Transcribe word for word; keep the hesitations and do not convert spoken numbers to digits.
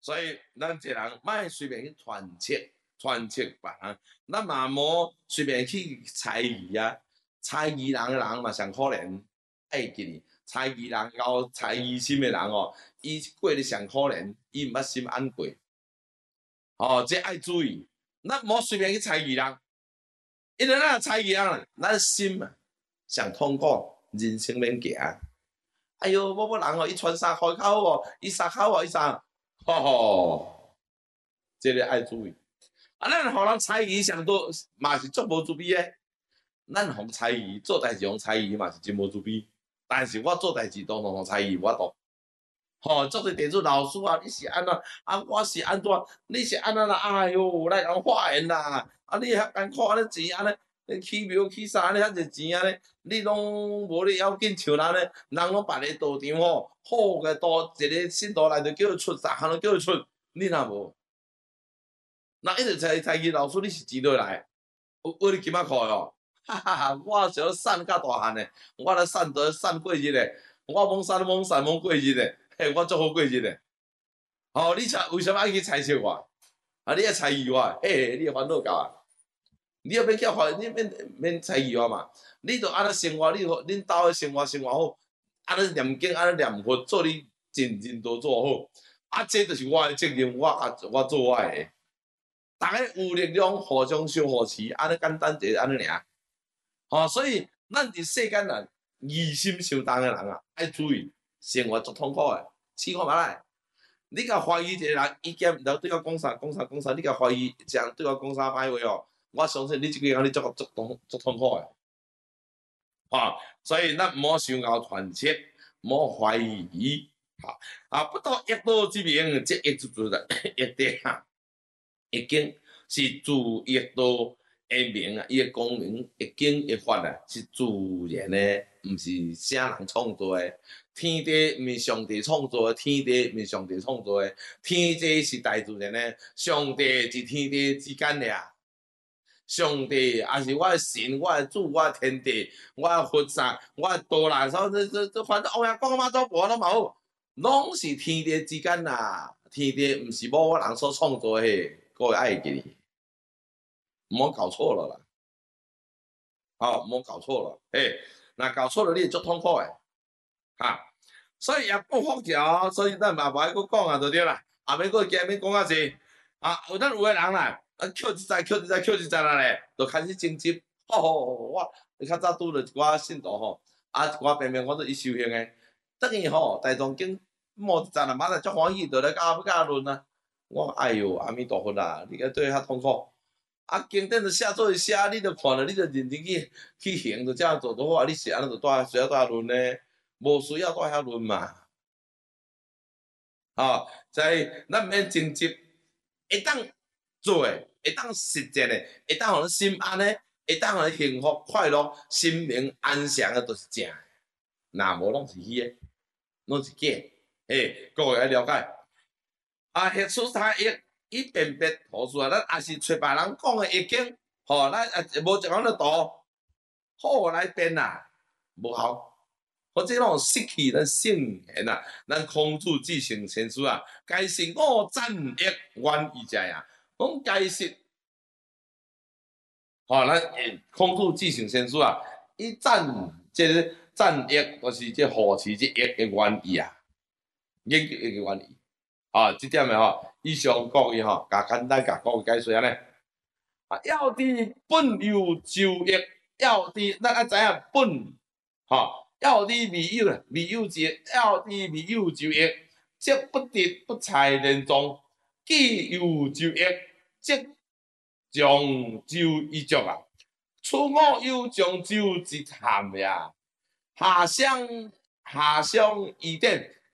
所以咱一人莫随便去揣测、揣测别人，咱嘛莫随便去猜疑啊。猜疑人的人嘛上可怜，爱记哩。猜疑人有猜疑心的人哦，伊过得上可怜，伊毋捌心安过。哦，这爱注意，咱莫随便去猜疑人，因为咱猜疑人，咱心啊上痛苦，人生免行。哎哟，某某人哦，伊穿衫开口哦，伊衫口哦，伊衫，吼吼，这个爱注意。啊，咱互人猜疑上多，嘛是足无注意诶。咱互猜疑，做代志互猜疑嘛是真无注意。但是我做代志都互猜疑，我都。吼，做对地主老师啊，你是安怎？啊，我是安怎？你是安怎啦？哎哟，来人发言啦！啊，你遐艰苦安尼钱安尼，你起庙起啥安尼遐济钱安尼，你拢无你要紧像人咧，人拢办咧道场吼，好个道一个信徒内就叫伊出，逐项拢叫伊出，你若无，那一直猜猜疑老师你是钱倒来？有有你金仔裤哦？哈哈哈！我想瘦甲大汉诶，我咧瘦得瘦过日诶，我懵瘦懵瘦懵过日诶。嘿，我足好过日咧。哦，你猜为什么爱去猜测我？啊，你爱猜疑我？嘿，你烦恼够啊！你要免叫烦，你免免猜疑我嘛？你著安尼生活，你恁兜诶生活生活好，安尼念经，安尼念佛，做你尽尽都做好。啊，这就是我诶责任，我啊我做我诶。逐个有力量，互相相扶持，安尼简单就安尼尔。吼、哦，所以咱伫世间人疑心伤重诶人啊，爱注意生活足痛苦诶。试看觅来，你甲怀疑一个人，伊兼然后对我讲啥讲啥讲啥，你甲怀疑一个人对我讲啥歹话哦，我相信你即个人你足足痛足痛苦诶。啊，所以咱毋好伤熬揣测，毋好怀疑。哈啊，不到易道之名，即易之主的易地啊，易经是自易道的名啊，伊的功能易经易法啊，是自然的，毋是啥人创造的。天地毋是上帝创造的，天地毋是上帝创造的，天地是大自然的，上帝是天地之间俩。上帝也是我的神，我的主，我的天地，我的佛萨，我的道啦，所以这这反正欧阳讲嘛做无拢嘛好，拢是天地之间啦。天地毋是某人所创造的，各位爱记，毋好搞错了啦。好，毋好搞错了，嘿，那搞错了你会足痛苦诶，哈。所以也不复杂，所以咱嘛无爱搁讲啊，就对啦。后面搁加免讲啊济，啊，有咱有诶人啦。啊，捡一只，捡一只，捡一只啦咧，就开始争执。吼吼，我较早拄着一寡信徒吼，啊，一寡平平我做伊修行诶，等于吼大藏经摸一只啦，马上足欢喜，就来甲要甲论啊。我哎哟，阿弥陀佛啦，你个对遐痛苦。啊，经典就写做写，你著看了，你著认真去去行，就这样做就好啊。你是安尼就带需要带论呢？无需要带遐论嘛。吼，所以咱免争执，会当做诶。会当实践的，会当互咱心安的，会当互咱幸福快乐、心灵安详的，都是正的。若无拢是虚的，拢是假的。诶，各位爱了解。啊，迄出他易，伊辨别图书啊，咱也是找别人讲的易经，吼，咱也无一项咧读，好来编啦，无效。或者拢失去咱圣贤啊，咱孔子至圣先师啊，该是我赞益愿意者啊。讲解释，吼、哦，咱孔子至圣先师啊，伊赞即个赞益，就是即护持即益的原意啊，益益的原意。啊，即点诶吼，以上讲伊吼，甲简单甲讲解说安尼。啊，要伫本有就益，要伫咱爱知影本，吼，要伫未有啦，未有节，要伫未有就益，即不得不才连宗，既有就益，即将就一足啊！出我有将就一谈呀，下乡下乡一点，